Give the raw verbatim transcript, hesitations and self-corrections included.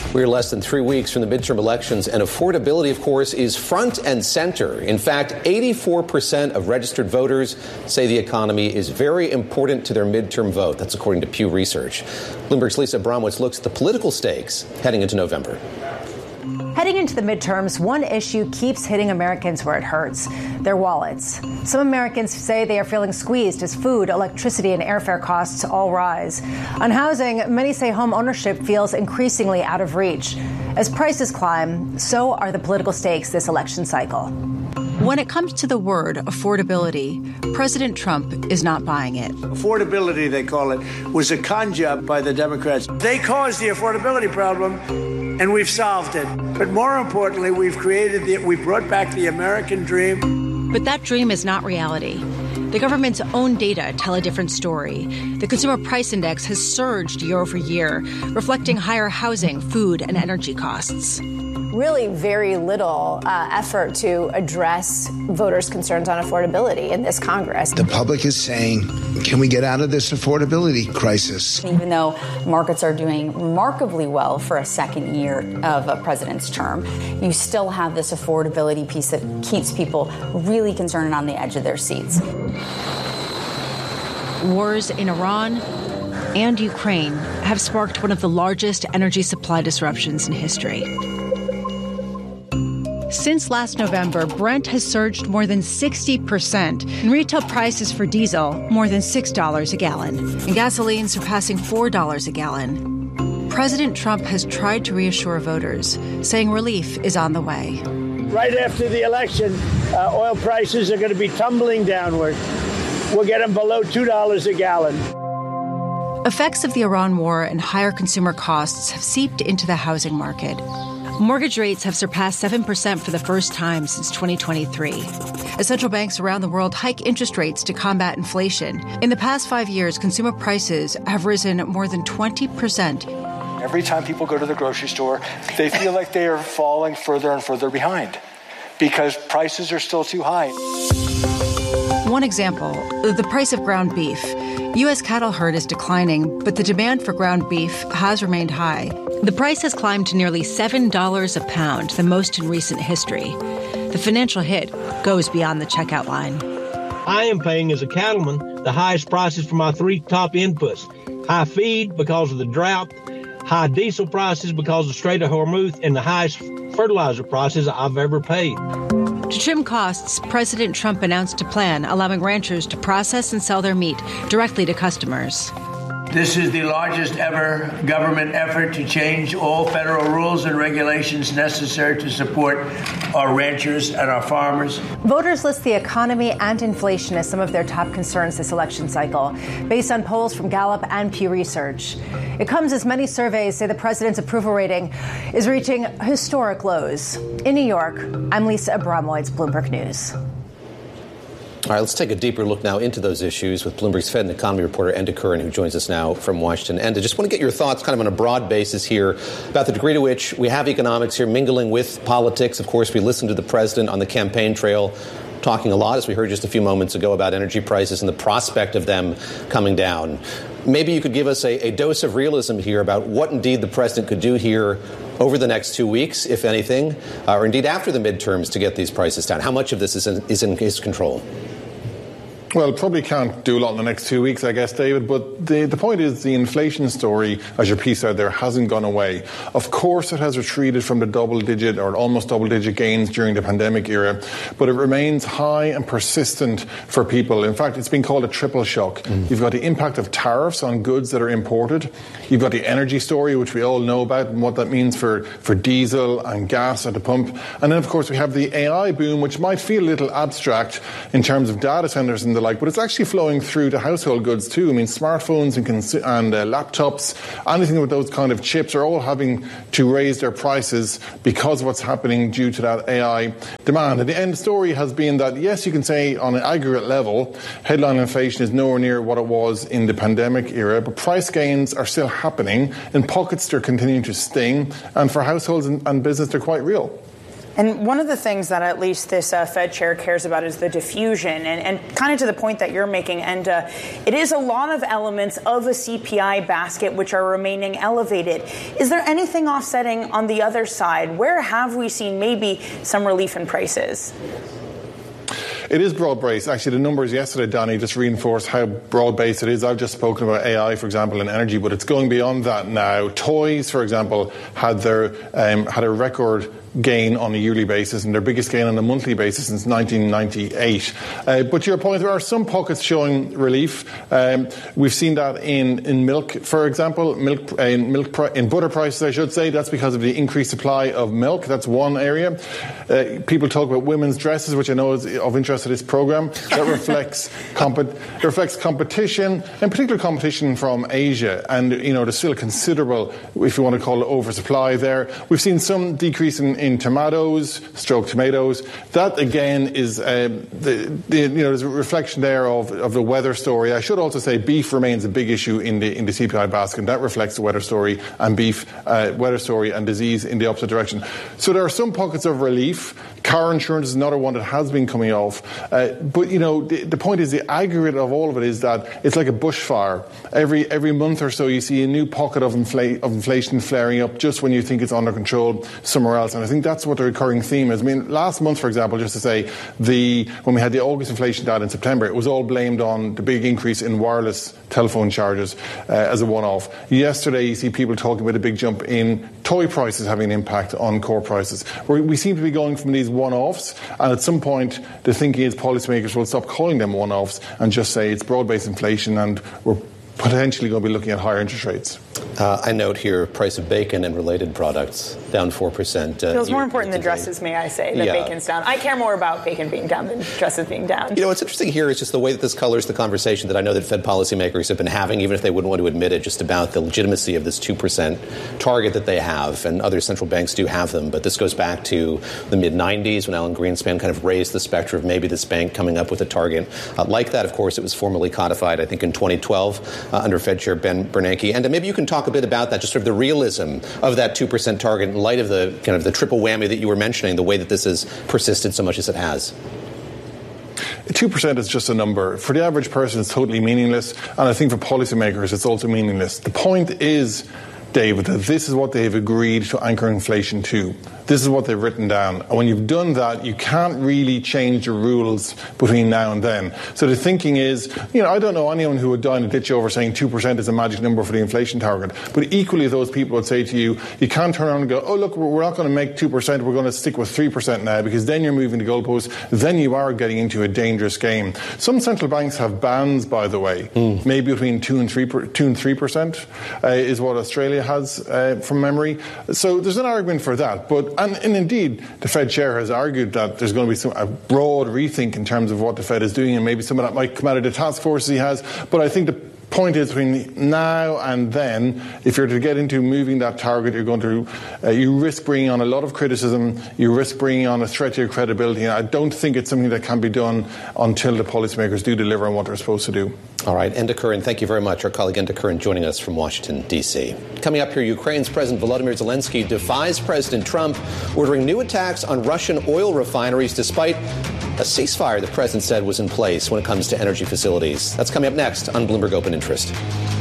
We're less than three weeks from the midterm elections, and affordability, of course, is front and center. In fact, eighty-four percent of registered voters say the economy is very important to their midterm vote. That's according to Pew Research. Bloomberg's Lisa Abramowitz looks at the political stakes heading into November. Heading into the midterms, one issue keeps hitting Americans where it hurts: their wallets. Some Americans say they are feeling squeezed as food, electricity, and airfare costs all rise. On housing, many say home ownership feels increasingly out of reach. As prices climb, so are the political stakes this election cycle. When it comes to the word affordability, President Trump is not buying it. Affordability, they call it, was a con job by the Democrats. They caused the affordability problem, and we've solved it. But more importantly, we've created the, we brought back the American dream. But that dream is not reality. The government's own data tell a different story. The Consumer Price Index has surged year over year, reflecting higher housing, food, and energy costs. Really very little uh, effort to address voters' concerns on affordability in this Congress. The public is saying, can we get out of this affordability crisis? Even though markets are doing remarkably well for a second year of a president's term, you still have this affordability piece that keeps people really concerned and on the edge of their seats. Wars in Iran and Ukraine have sparked one of the largest energy supply disruptions in history. Since last November, Brent has surged more than sixty percent, and retail prices for diesel more than six dollars a gallon, and gasoline surpassing four dollars a gallon. President Trump has tried to reassure voters, saying relief is on the way. Right after the election, uh, oil prices are going to be tumbling downward. We'll get them below two dollars a gallon. Effects of the Iran war and higher consumer costs have seeped into the housing market. Mortgage rates have surpassed seven percent for the first time since twenty twenty-three. As central banks around the world hike interest rates to combat inflation, in the past five years, consumer prices have risen more than twenty percent. Every time people go to the grocery store, they feel like they are falling further and further behind because prices are still too high. One example, the price of ground beef. U S cattle herd is declining, but the demand for ground beef has remained high. The price has climbed to nearly seven dollars a pound, the most in recent history. The financial hit goes beyond the checkout line. I am paying as a cattleman the highest prices for my three top inputs. High feed because of the drought, high diesel prices because of Strait of Hormuz, and the highest fertilizer prices I've ever paid. To trim costs, President Trump announced a plan allowing ranchers to process and sell their meat directly to customers. This is the largest ever government effort to change all federal rules and regulations necessary to support our ranchers and our farmers. Voters list the economy and inflation as some of their top concerns this election cycle, based on polls from Gallup and Pew Research. It comes as many surveys say the president's approval rating is reaching historic lows. In New York, I'm Lisa Abramowitz, Bloomberg News. All right, let's take a deeper look now into those issues with Bloomberg's Fed and economy reporter Enda Curran, who joins us now from Washington. Enda, just want to get your thoughts kind of on a broad basis here about the degree to which we have economics here mingling with politics. Of course, we listened to the president on the campaign trail talking a lot, as we heard just a few moments ago, about energy prices and the prospect of them coming down. Maybe you could give us a, a dose of realism here about what indeed the president could do here over the next two weeks, if anything, uh, or indeed after the midterms to get these prices down. How much of this is in, is in his control? Well, probably can't do a lot in the next two weeks, I guess, David. But the, the point is the inflation story, as your piece out there, hasn't gone away. Of course, it has retreated from the double-digit or almost double-digit gains during the pandemic era, but it remains high and persistent for people. In fact, it's been called a triple shock. Mm. You've got the impact of tariffs on goods that are imported. You've got the energy story, which we all know about and what that means for, for diesel and gas at the pump. And then, of course, we have the A I boom, which might feel a little abstract in terms of data centers and the like, but it's actually flowing through to household goods too. I mean, smartphones and, cons- and uh, laptops, anything with those kind of chips are all having to raise their prices because of what's happening due to that A I demand. And the end story has been that, yes, you can say on an aggregate level, headline inflation is nowhere near what it was in the pandemic era, but price gains are still happening. In pockets, they're continuing to sting, and for households and, and business, they're quite real. And one of the things that at least this uh, Fed chair cares about is the diffusion. And, and kind of to the point that you're making, and uh, it is a lot of elements of a C P I basket which are remaining elevated. Is there anything offsetting on the other side? Where have we seen maybe some relief in prices? It is broad-based. Actually, the numbers yesterday, Danny, just reinforced how broad-based it is. I've just spoken about A I, for example, and energy, but it's going beyond that now. Toys, for example, had their um, had a record gain on a yearly basis and their biggest gain on a monthly basis since nineteen ninety-eight. Uh, but to your point, there are some pockets showing relief. Um, we've seen that in, in milk, for example, milk uh, in milk pri- in butter prices, I should say. That's because of the increased supply of milk. That's one area. Uh, people talk about women's dresses, which I know is of interest to this program. That reflects comp- reflects competition, in particular competition from Asia. And, you know, there's still a considerable, if you want to call it, oversupply there. We've seen some decrease in, in tomatoes, stroke tomatoes. That, again, is uh, the, the, you know, there's a reflection there of, of the weather story. I should also say beef remains a big issue in the in the C P I basket, and that reflects the weather story and beef, uh, weather story and disease in the opposite direction. So there are some pockets of relief. Car insurance is another one that has been coming off. Uh, but, you know, the, the point is the aggregate of all of it is that it's like a bushfire. Every every month or so you see a new pocket of, infl- of inflation flaring up just when you think it's under control somewhere else. And I think that's what the recurring theme is. I mean, last month, for example, just to say, the when we had the August inflation data in September, it was all blamed on the big increase in wireless telephone charges uh, as a one-off. Yesterday, you see people talking about a big jump in toy prices having an impact on core prices. We're, we seem to be going from these one-offs, and at some point, the thinking is policymakers will stop calling them one-offs and just say it's broad-based inflation and we're potentially going to be looking at higher interest rates. Uh, I note here price of bacon and related products down four percent. Uh, Feels more important than dresses, may I say, that yeah. bacon's down. I care more about bacon being down than dresses being down. You know, what's interesting here is just the way that this colors the conversation that I know that Fed policymakers have been having, even if they wouldn't want to admit it, just about the legitimacy of this two percent target that they have. And other central banks do have them. But this goes back to the mid nineties when Alan Greenspan kind of raised the specter of maybe this bank coming up with a target. Uh, like that, of course, it was formally codified, I think, in twenty twelve uh, under Fed Chair Ben Bernanke. And uh, maybe you can talk a bit about that, just sort of the realism of that two percent target in light of the kind of the triple whammy that you were mentioning, the way that this has persisted so much as it has. two percent is just a number. For the average person, it's totally meaningless. And I think for policymakers, it's also meaningless. The point is, David, that this is what they've agreed to anchor inflation to. This is what they've written down. And when you've done that, you can't really change the rules between now and then. So the thinking is, you know, I don't know anyone who would die in a ditch over saying two percent is a magic number for the inflation target. But equally, those people would say to you, you can't turn around and go, oh, look, we're not going to make two percent. We're going to stick with three percent now, because then you're moving the goalposts. Then you are getting into a dangerous game. Some central banks have bands, by the way, mm. maybe between two and three, two and three percent uh, is what Australia has uh, from memory. So there's an argument for that. But And, and indeed, the Fed chair has argued that there's going to be some, a broad rethink in terms of what the Fed is doing, and maybe some of that might come out of the task forces he has. But I think the point is, between now and then, if you're to get into moving that target, you're going to uh, you risk bringing on a lot of criticism. You risk bringing on a threat to your credibility. And I don't think it's something that can be done until the policymakers do deliver on what they're supposed to do. All right, Enda Curran, thank you very much. Our colleague Enda Curran joining us from Washington, D C. Coming up here, Ukraine's President Volodymyr Zelensky defies President Trump, ordering new attacks on Russian oil refineries despite a ceasefire the president said was in place when it comes to energy facilities. That's coming up next on Bloomberg Open Interest.